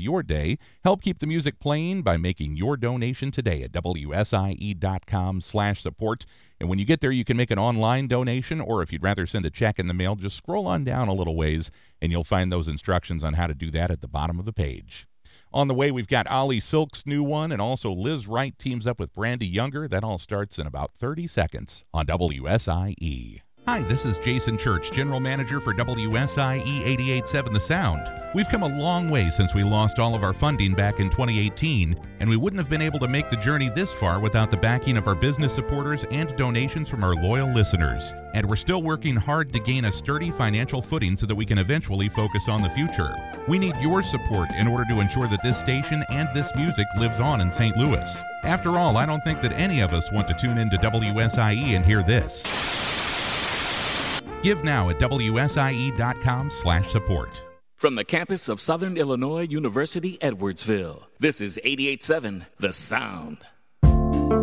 your day. Help keep the music playing by making your donation today at WSIE.com/support. And when you get there, you can make an online donation, or if you'd rather send a check in the mail, just scroll on down a little ways, and you'll find those instructions on how to do that at the bottom of the page. On the way, we've got Ollie Silk's new one, and also Liz Wright teams up with Brandy Younger. That all starts in about 30 seconds on WSIE. Hi, this is Jason Church, General Manager for WSIE 88.7 The Sound. We've come a long way since we lost all of our funding back in 2018, and we wouldn't have been able to make the journey this far without the backing of our business supporters and donations from our loyal listeners. And we're still working hard to gain a sturdy financial footing so that we can eventually focus on the future. We need your support in order to ensure that this station and this music lives on in St. Louis. After all, I don't think that any of us want to tune into WSIE and hear this. Give now at WSIE.com/support. From the campus of Southern Illinois University, Edwardsville, this is 88.7 The Sound.